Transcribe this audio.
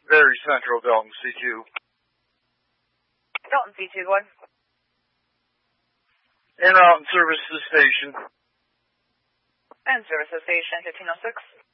Very Central, Dalton C2. Dalton C2, go ahead. En route and service to the station. And service to station 1506.